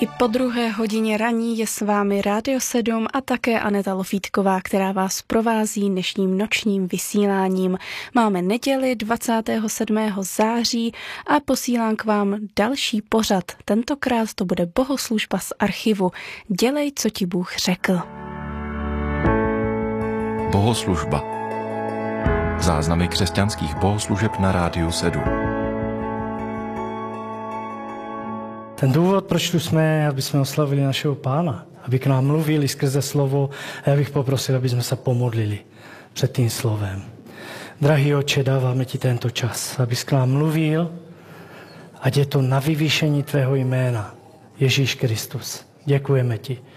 I po 2:00 raní je s vámi Rádio 7 a také Aneta Lofítková, která vás provází dnešním nočním vysíláním. Máme neděli 27. září a posílám k vám další pořad. Tentokrát to bude bohoslužba z archivu. Dělej, co ti Bůh řekl. Bohoslužba. Záznamy křesťanských bohoslužeb na Rádiu 7. Ten důvod, proč tu jsme, aby jsme oslavili našeho Pána, aby k nám mluvili skrze slovo, a já bych poprosil, aby jsme se pomodlili před tím slovem. Drahý Otče, dáváme ti tento čas, abys k nám mluvil, ať je to na vyvýšení tvého jména, Ježíš Kristus. Děkujeme ti,